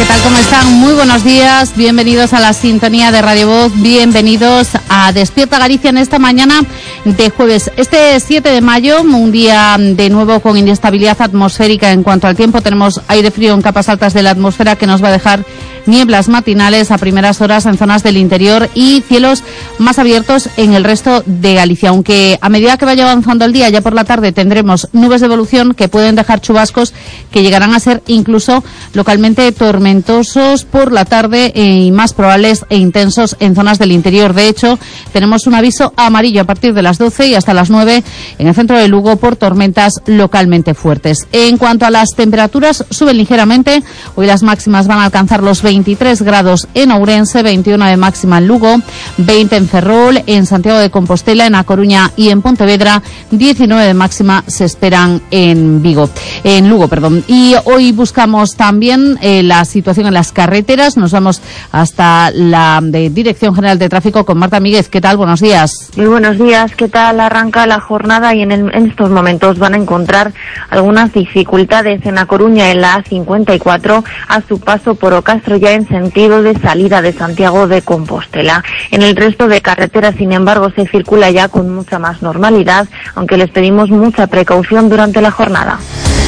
tal? ¿Cómo están? Muy buenos días, bienvenidos a la sintonía de Radio Voz, bienvenidos a Despierta Galicia en esta mañana de jueves. Este 7 de mayo, un día de nuevo con inestabilidad atmosférica en cuanto al tiempo. Tenemos aire frío en capas altas de la atmósfera que nos va a dejar nieblas matinales a primeras horas en zonas del interior y cielos más abiertos en el resto de Galicia. Aunque a medida que vaya avanzando el día, ya por la tarde tendremos nubes de evolución que pueden dejar chubascos que llegarán a ser incluso localmente tormentosos por la tarde y más probables e intensos en zonas del interior. De hecho, tenemos un aviso amarillo a partir de las 12 y hasta las 9 en el centro de Lugo por tormentas localmente fuertes. En cuanto a las temperaturas, suben ligeramente. Hoy las máximas van a alcanzar los 23 grados en Ourense, 21 de máxima en Lugo, 20 en Ferrol, en Santiago de Compostela, en A Coruña y en Pontevedra, 19 de máxima se esperan en Lugo. Y hoy buscamos también la situación en las carreteras. Nos vamos hasta la Dirección General de Tráfico con Marta Míguez. ¿Qué tal? Buenos días. Muy buenos días. ¿Qué tal? Arranca la jornada y en estos momentos van a encontrar algunas dificultades en A Coruña, en la A54, a su paso por Ocastro, ya en sentido de salida de Santiago de Compostela. En el resto de carreteras, sin embargo, se circula ya con mucha más normalidad, aunque les pedimos mucha precaución durante la jornada.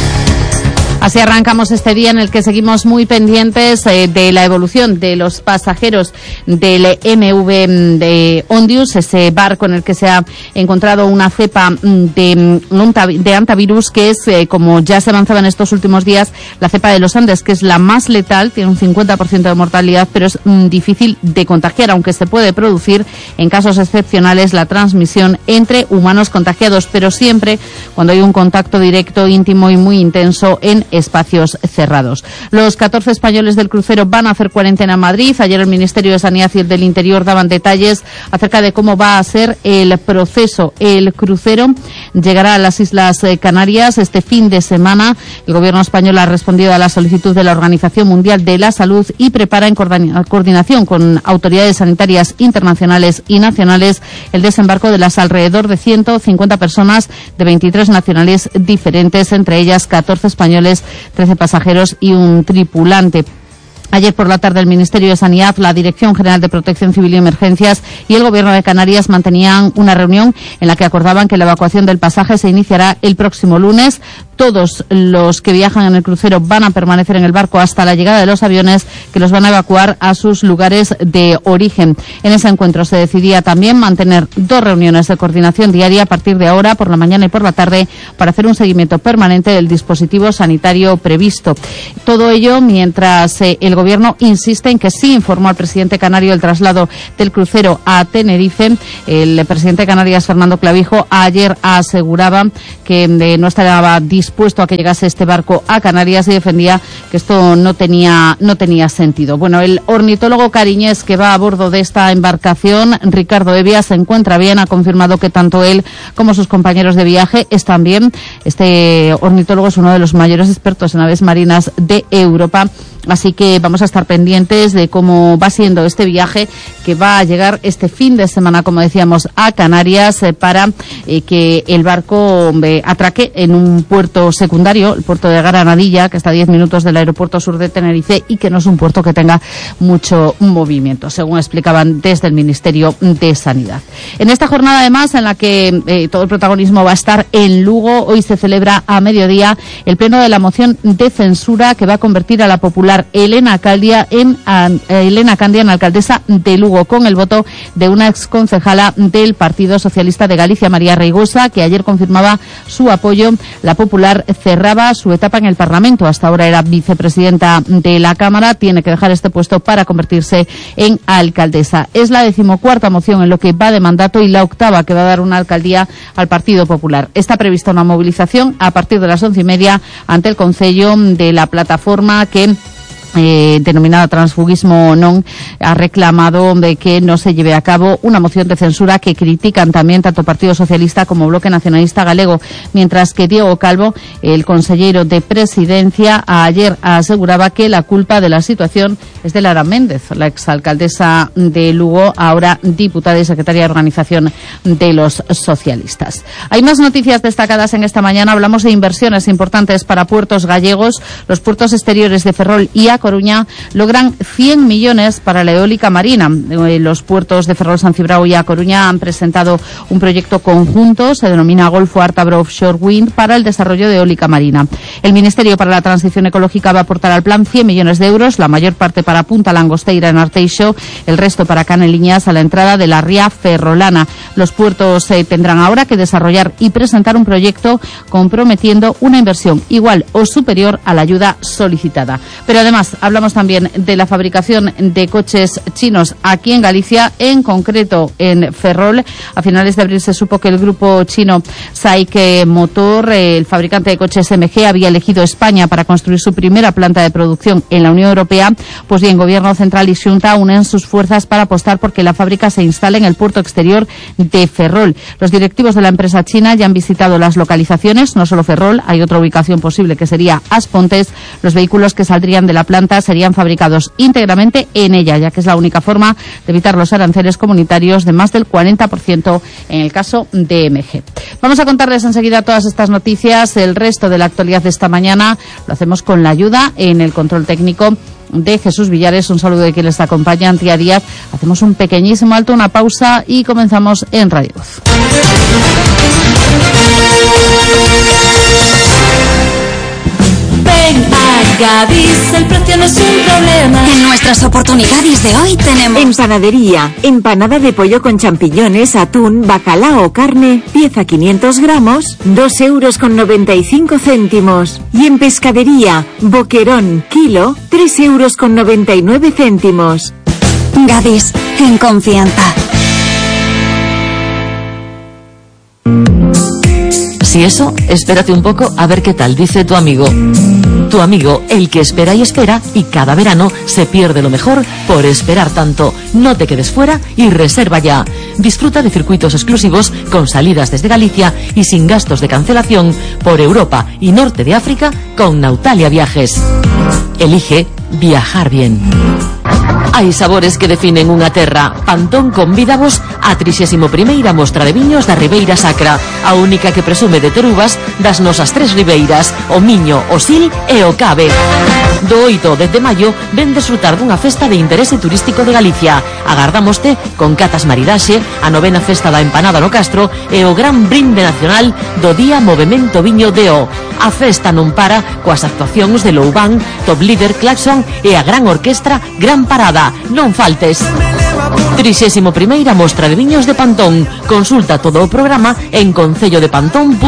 Así arrancamos este día en el que seguimos muy pendientes de la evolución de los pasajeros del MV de Ondius, ese barco en el que se ha encontrado una cepa de hantavirus, que es, como ya se avanzaba en estos últimos días, la cepa de los Andes, que es la más letal, tiene un 50% de mortalidad, pero es difícil de contagiar, aunque se puede producir en casos excepcionales la transmisión entre humanos contagiados, pero siempre cuando hay un contacto directo, íntimo y muy intenso en espacios cerrados. Los 14 españoles del crucero van a hacer cuarentena en Madrid. Ayer el Ministerio de Sanidad y el del Interior daban detalles acerca de cómo va a ser el proceso. El crucero llegará a las Islas Canarias este fin de semana. El Gobierno español ha respondido a la solicitud de la Organización Mundial de la Salud y prepara en coordinación con autoridades sanitarias internacionales y nacionales el desembarco de las alrededor de 150 personas de 23 nacionalidades diferentes, entre ellas 14 españoles, 13 pasajeros y un tripulante. Ayer por la tarde el Ministerio de Sanidad, la Dirección General de Protección Civil y Emergencias y el Gobierno de Canarias mantenían una reunión en la que acordaban que la evacuación del pasaje se iniciará el próximo lunes. Todos los que viajan en el crucero van a permanecer en el barco hasta la llegada de los aviones que los van a evacuar a sus lugares de origen. En ese encuentro se decidía también mantener 2 reuniones de coordinación diaria a partir de ahora, por la mañana y por la tarde, para hacer un seguimiento permanente del dispositivo sanitario previsto. Todo ello mientras el Gobierno insiste en que sí informó al presidente canario el traslado del crucero a Tenerife. El presidente de Canarias, Fernando Clavijo, ayer aseguraba que no estaba dispuesto a que llegase este barco a Canarias y defendía que esto no tenía sentido. Bueno, el ornitólogo cariñés que va a bordo de esta embarcación, Ricardo Evia, se encuentra bien. Ha confirmado que tanto él como sus compañeros de viaje están bien. Este ornitólogo es uno de los mayores expertos en aves marinas de Europa. Así que vamos a estar pendientes de cómo va siendo este viaje, que va a llegar este fin de semana, como decíamos, a Canarias para que el barco atraque en un puerto secundario, el puerto de Granadilla, que está a 10 minutos del aeropuerto sur de Tenerife y que no es un puerto que tenga mucho movimiento, según explicaban desde el Ministerio de Sanidad. En esta jornada, además, en la que todo el protagonismo va a estar en Lugo, hoy se celebra a mediodía el pleno de la moción de censura que va a convertir a la popular Elena Candia en alcaldesa de Lugo, con el voto de una exconcejala del Partido Socialista de Galicia, María Reigosa, que ayer confirmaba su apoyo. La popular cerraba su etapa en el Parlamento. Hasta ahora era vicepresidenta de la Cámara. Tiene que dejar este puesto para convertirse en alcaldesa. Es la 14ª moción en lo que va de mandato y la 8ª que va a dar una alcaldía al Partido Popular. Está prevista una movilización a partir de las 11:30 ante el Concello de la plataforma que denominada Transfugismo Non, ha reclamado de que no se lleve a cabo una moción de censura que critican también tanto Partido Socialista como Bloque Nacionalista Galego, mientras que Diego Calvo, el consellero de Presidencia, ayer aseguraba que la culpa de la situación es de Lara Méndez, la exalcaldesa de Lugo, ahora diputada y secretaria de Organización de los Socialistas. Hay más noticias destacadas en esta mañana. Hablamos de inversiones importantes para puertos gallegos. Los puertos exteriores de Ferrol y A Coruña logran 100 millones para la eólica marina. Los puertos de Ferrol, San Cibrao y A Coruña han presentado un proyecto conjunto, se denomina Golfo Ártabro Offshore Wind, para el desarrollo de eólica marina. El Ministerio para la Transición Ecológica va a aportar al plan 100 millones de euros, la mayor parte para Punta Langosteira en Arteixo, el resto para Caneliñas a la entrada de la ría ferrolana. Los puertos tendrán ahora que desarrollar y presentar un proyecto comprometiendo una inversión igual o superior a la ayuda solicitada. Pero además hablamos también de la fabricación de coches chinos aquí en Galicia, en concreto en Ferrol. A finales de abril se supo que el grupo chino SAIC Motor, el fabricante de coches MG, había elegido España para construir su primera planta de producción en la Unión Europea. Pues bien, Gobierno Central y Xunta unen sus fuerzas para apostar porque la fábrica se instale en el puerto exterior de Ferrol. Los directivos de la empresa china ya han visitado las localizaciones, no solo Ferrol, hay otra ubicación posible que sería Aspontes. Los vehículos que saldrían de la planta serían fabricados íntegramente en ella, ya que es la única forma de evitar los aranceles comunitarios de más del 40% en el caso de MG. Vamos a contarles enseguida todas estas noticias, el resto de la actualidad de esta mañana. Lo hacemos con la ayuda en el control técnico de Jesús Villares. Un saludo de quien les acompaña, Antía Díaz. Hacemos un pequeñísimo alto, una pausa y comenzamos en Radio Voz. Ven a Gadis, el precio no es un problema. En nuestras oportunidades de hoy tenemos... En panadería, empanada de pollo con champiñones, atún, bacalao o carne, pieza 500 gramos, 2,95 €. Y en pescadería, boquerón, kilo, 3,99 €. Gadis, en confianza. Si eso, espérate un poco a ver qué tal dice tu amigo. Tu amigo, el que espera y cada verano se pierde lo mejor por esperar tanto. No te quedes fuera y reserva ya. Disfruta de circuitos exclusivos con salidas desde Galicia y sin gastos de cancelación por Europa y Norte de África con Nautalia Viajes. Elige viajar bien. Hai sabores que definen unha terra. Pantón convídavos á 31ª Mostra de Viños da Ribeira Sacra, a única que presume de ter uvas das nosas tres ribeiras, o Miño, o Sil e o Cabe. Do 8 desde maio ven desfrutar dunha festa de interese turístico de Galicia. Agardámoste con catas maridaxe, a 9ª Festa da Empanada no Castro e o gran brinde nacional do Día Movemento Viño de O. A festa non para coas actuacións de Loubán, Top Líder, Claxon e a gran orquestra Gran Parada. Non faltes. 31ª Mostra de Viños de Pantón. Consulta todo o programa en concellodePantón.es.